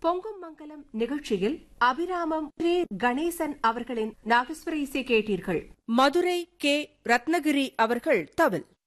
பொங்கும் மங்கலம் நிகழ்ச்சியில் அபிராமம் ஸ்ரீ கணேசன் அவர்களின் நாகஸ்வர இசை கேட்டீர்கள். மதுரை கே. ரத்னகிரி அவர்கள் தவில்.